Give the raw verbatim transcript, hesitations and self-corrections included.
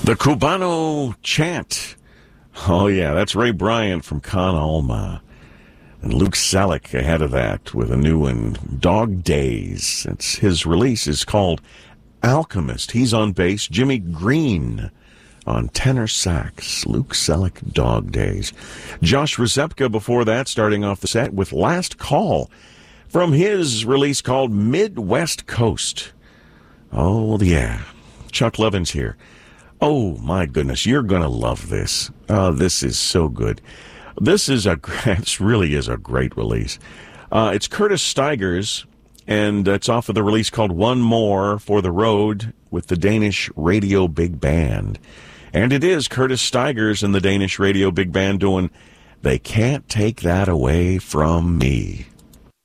The Cubano Chant. Oh, yeah, that's Ray Bryant from Con Alma. And Luke Selleck ahead of that with a new one, Dog Days. It's, his release is called Alchemist. He's on bass. Jimmy Green on tenor sax. Luke Selleck, Dog Days. Josh Rzepka before that, starting off the set with Last Call from his release called Midwest Coast. Oh, yeah. Chuck Levin's here. Oh, my goodness, you're going to love this. Uh, this is so good. This is a, this really is a great release. Uh, it's Curtis Stigers, and it's off of the release called One More for the Road with the Danish Radio Big Band. And it is Curtis Stigers and the Danish Radio Big Band doing They Can't Take That Away From Me.